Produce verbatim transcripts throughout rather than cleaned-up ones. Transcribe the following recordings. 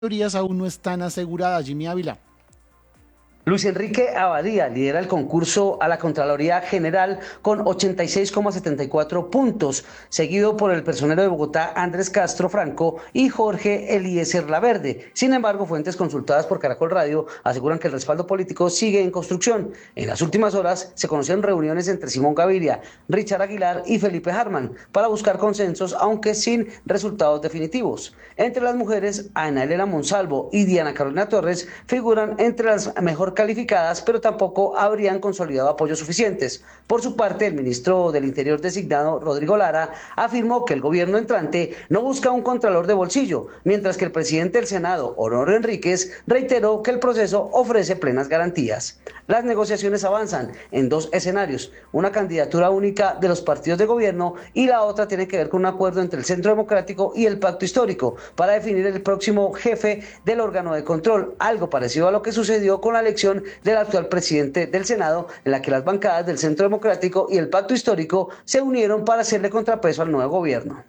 mayorías aún no están aseguradas. Jimmy Ávila. Luis Enrique Abadía lidera el concurso a la Contraloría General con ochenta y seis coma setenta y cuatro puntos, seguido por el personero de Bogotá Andrés Castro Franco y Jorge Eliezer Laverde. Sin embargo, fuentes consultadas por Caracol Radio aseguran que el respaldo político sigue en construcción. En las últimas horas se conocieron reuniones entre Simón Gaviria, Richard Aguilar y Felipe Harman para buscar consensos, aunque sin resultados definitivos. Entre las mujeres, Ana Elena Monsalvo y Diana Carolina Torres figuran entre las mejor calificadas, pero tampoco habrían consolidado apoyos suficientes. Por su parte, el ministro del Interior designado, Rodrigo Lara, afirmó que el gobierno entrante no busca un contralor de bolsillo, mientras que el presidente del Senado, Honorio Enríquez, reiteró que el proceso ofrece plenas garantías. Las negociaciones avanzan en dos escenarios, una candidatura única de los partidos de gobierno y la otra tiene que ver con un acuerdo entre el Centro Democrático y el Pacto Histórico para definir el próximo jefe del órgano de control, algo parecido a lo que sucedió con la elección del actual presidente del Senado, en la que las bancadas del Centro Democrático y el Pacto Histórico se unieron para hacerle contrapeso al nuevo gobierno.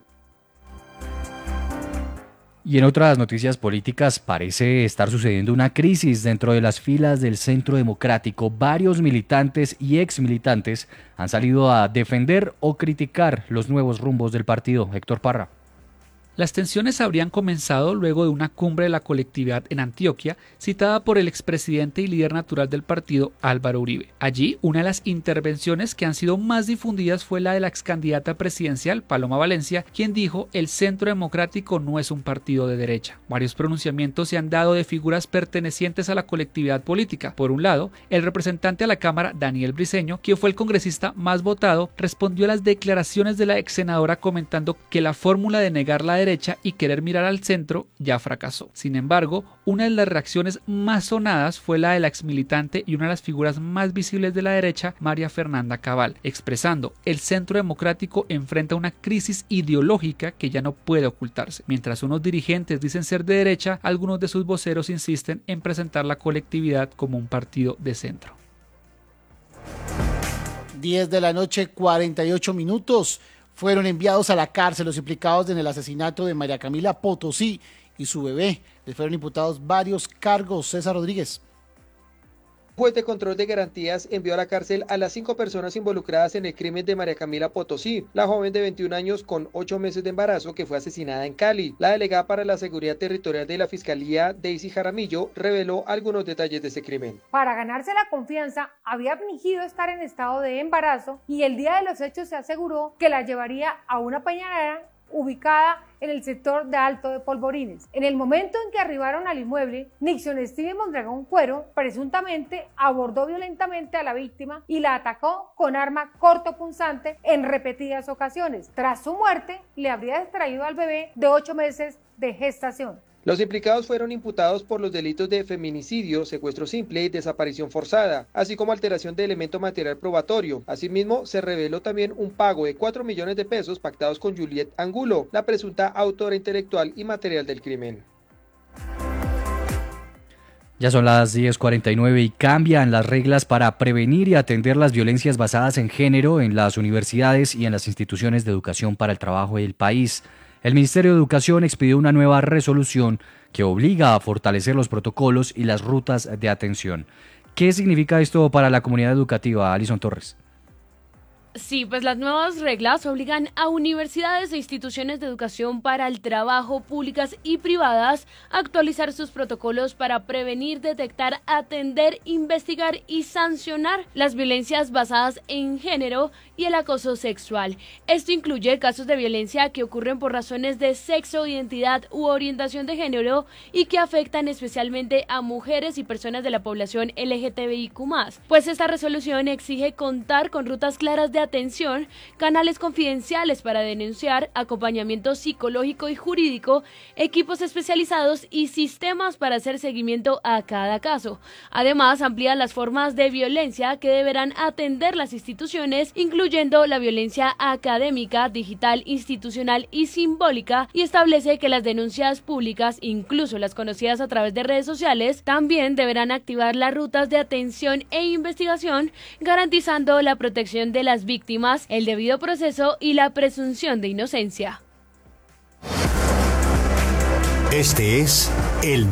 Y en otras noticias políticas parece estar sucediendo una crisis dentro de las filas del Centro Democrático. Varios militantes y exmilitantes han salido a defender o criticar los nuevos rumbos del partido. Héctor Parra. Las tensiones habrían comenzado luego de una cumbre de la colectividad en Antioquia, citada por el expresidente y líder natural del partido, Álvaro Uribe. Allí, una de las intervenciones que han sido más difundidas fue la de la excandidata presidencial, Paloma Valencia, quien dijo: el Centro Democrático no es un partido de derecha. Varios pronunciamientos se han dado de figuras pertenecientes a la colectividad política. Por un lado, el representante a la Cámara, Daniel Briceño, quien fue el congresista más votado, respondió a las declaraciones de la ex senadora comentando que la fórmula de negar la derecha y querer mirar al centro ya fracasó. Sin embargo, una de las reacciones más sonadas fue la de la exmilitante y una de las figuras más visibles de la derecha, María Fernanda Cabal, expresando: el Centro Democrático enfrenta una crisis ideológica que ya no puede ocultarse. Mientras unos dirigentes dicen ser de derecha, algunos de sus voceros insisten en presentar la colectividad como un partido de centro. diez de la noche, cuarenta y ocho minutos. Fueron enviados a la cárcel los implicados en el asesinato de María Camila Potosí y su bebé. Les fueron imputados varios cargos. César Rodríguez. Juez de control de garantías envió a la cárcel a las cinco personas involucradas en el crimen de María Camila Potosí, la joven de veintiún años con ocho meses de embarazo que fue asesinada en Cali. La delegada para la seguridad territorial de la Fiscalía, Daisy Jaramillo, reveló algunos detalles de ese crimen. Para ganarse la confianza, había fingido estar en estado de embarazo y el día de los hechos se aseguró que la llevaría a una peñadera ubicada en el sector de Alto de Polvorines. En el momento en que arribaron al inmueble, Nixon Steven Mondragón Cuero presuntamente abordó violentamente a la víctima y la atacó con arma cortopunzante en repetidas ocasiones. Tras su muerte, le habría extraído al bebé de ocho meses de gestación. Los implicados fueron imputados por los delitos de feminicidio, secuestro simple y desaparición forzada, así como alteración de elemento material probatorio. Asimismo, se reveló también un pago de cuatro millones de pesos pactados con Juliet Angulo, la presunta autora intelectual y material del crimen. Ya son las diez cuarenta y nueve y cambian las reglas para prevenir y atender las violencias basadas en género en las universidades y en las instituciones de educación para el trabajo del país. El Ministerio de Educación expidió una nueva resolución que obliga a fortalecer los protocolos y las rutas de atención. ¿Qué significa esto para la comunidad educativa, Alison Torres? Sí, pues las nuevas reglas obligan a universidades e instituciones de educación para el trabajo, públicas y privadas, a actualizar sus protocolos para prevenir, detectar, atender, investigar y sancionar las violencias basadas en género y el acoso sexual. Esto incluye casos de violencia que ocurren por razones de sexo, identidad u orientación de género y que afectan especialmente a mujeres y personas de la población L G T B I Q más, pues esta resolución exige contar con rutas claras de atención, canales confidenciales para denunciar, acompañamiento psicológico y jurídico, equipos especializados y sistemas para hacer seguimiento a cada caso. Además, amplía las formas de violencia que deberán atender las instituciones, incluyendo la violencia académica, digital, institucional y simbólica, y establece que las denuncias públicas, incluso las conocidas a través de redes sociales, también deberán activar las rutas de atención e investigación, garantizando la protección de las víctimas, el debido proceso y la presunción de inocencia. Este es El